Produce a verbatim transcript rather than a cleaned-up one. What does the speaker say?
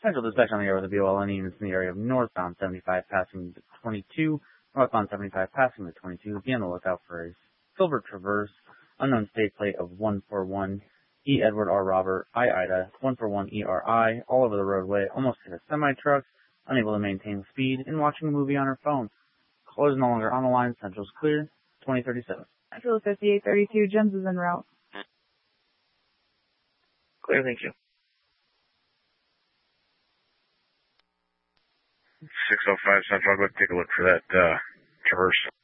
Central dispatch on the air with a V O L N units in the area of northbound seventy-five passing the twenty-two, northbound seventy-five passing the twenty-two. Be on the lookout for a silver Traverse, unknown state plate of one four one E Edward R. Robert, I Ida, one four one E R I, all over the roadway, almost hit a semi-truck, unable to maintain speed, and watching a movie on her phone. Caller is no longer on the line. Central's clear. twenty thirty-seven. Central fifty-eight thirty-two, Gems is en route. Clear, thank you. six oh five Central, I'll go take a look for that uh, Traverse.